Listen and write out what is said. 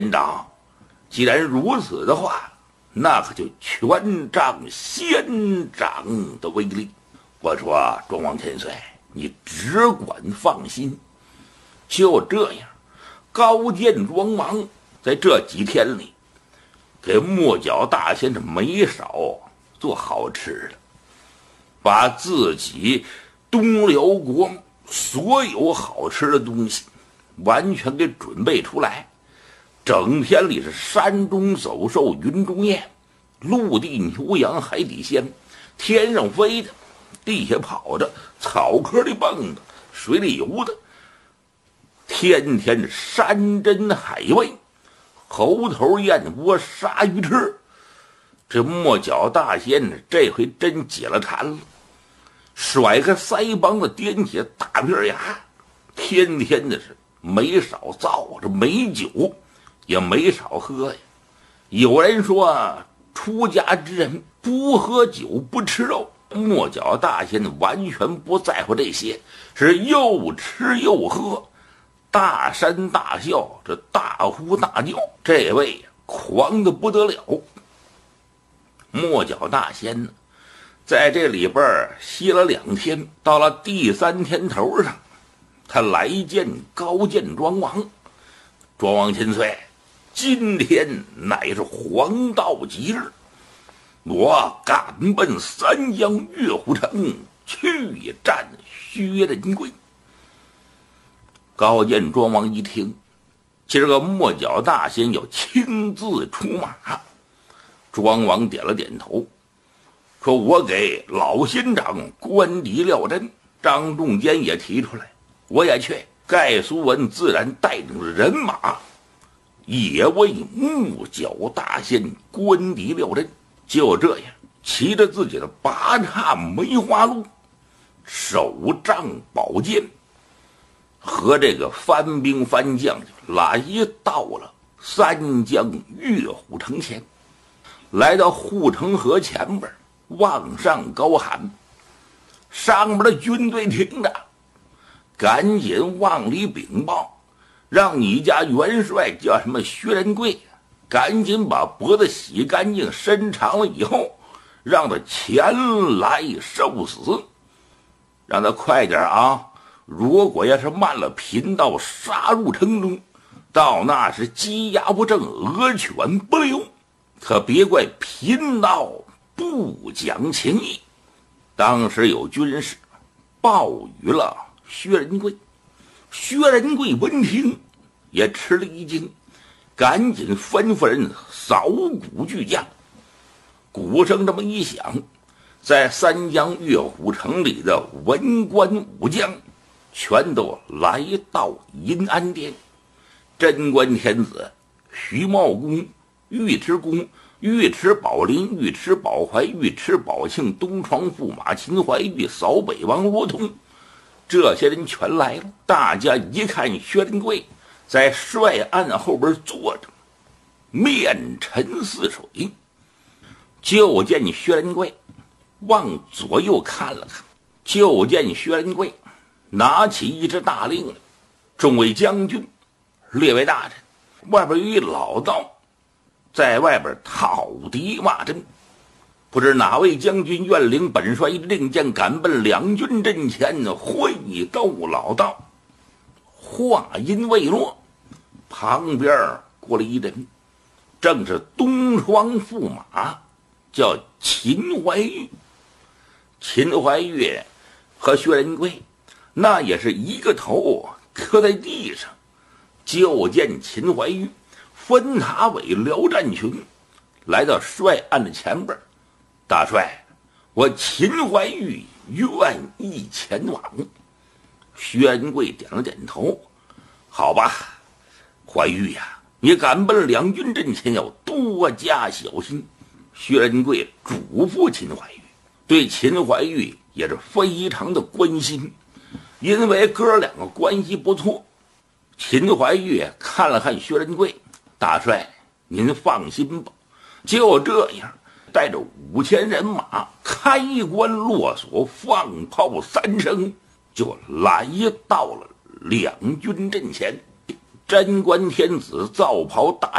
长，既然如此的话，那可就全仗仙长的威力。我说庄王千岁，你只管放心。就这样，高见庄王在这几天里给莫角大仙生没少做好吃的，把自己东辽国所有好吃的东西完全给准备出来。整天里是山中走兽，云中雁，陆地牛羊，海底鲜，天上飞的，地下跑的，草壳里蹦的，水里游的，天天山珍海味，猴头燕窝，鲨鱼翅。这莫角大仙这回真解了馋了，甩开腮帮子，掂起大片牙，天天的是没少造，这美酒也没少喝呀。有人说出家之人不喝酒不吃肉，莫角大仙完全不在乎这些，是又吃又喝，大山大笑，这大呼大叫，这位狂得不得了。莫角大仙呢，在这里边歇了2天，到了第3天头上，他来见高见庄王。庄王千岁，今天乃是黄道吉日，我赶奔3江岳虎城去战薛仁贵。高见庄王一听，今儿个莫角大仙要亲自出马。庄王点了点头，说我给老仙长官敌廖真，张仲坚也提出来，我也去。盖苏文自然带领着人马也为莫角大仙官敌廖真。就这样，骑着自己的8叉梅花鹿，手仗宝剑，和这个番兵番将来到了3江岳虎城前。来到护城河前边，往上高喊，上面的军队听着，赶紧往里禀报，让你家元帅叫什么薛仁贵，赶紧把脖子洗干净，伸长了以后，让他前来受死，让他快点啊！如果要是慢了，贫道杀入城中，到那时鸡鸭不正，鹅犬不留，可别怪贫道不讲情义。当时有军士报与了薛仁贵，薛仁贵闻听也吃了一惊，赶紧吩咐人扫鼓巨将。鼓声这么一响，在3江岳虎城里的文官武将全都来到银安殿。贞观天子、徐茂公、尉迟恭、尉迟宝林、尉迟宝怀、尉迟宝庆、东床驸马秦怀玉、扫北王罗通，这些人全来了。大家一看薛仁贵在帅案后边坐着，面沉似水。就见薛仁贵往左右看了看，就见薛仁贵拿起一支大令来，众位将军、列位大臣，外边有一老道在外边讨敌骂阵，不知哪位将军愿领本帅令箭，赶奔2军阵前，会斗老道。话音未落，旁边过来一人，正是东床驸马，叫秦怀玉。秦怀玉和薛仁贵那也是一个头磕在地上。就见秦怀玉分塔尾辽战群，来到帅案的前边。大帅，我秦怀玉愿意前往。薛仁贵点了点头，好吧，怀玉呀，你赶奔2军阵前要多加小心。薛仁贵嘱咐秦怀玉，对秦怀玉也是非常的关心，因为哥2个关系不错。秦怀玉看了看薛仁贵，大帅您放心吧。就这样，带着5000人马，开关落锁，放炮3声，就来到了2军阵前。 贞观天子皂袍大